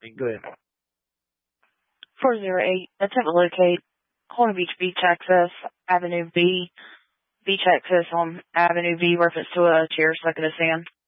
Go ahead. 408, attempt to locate Horn Beach access, Avenue B, beach access on Avenue B, reference to a chair stuck in the sand.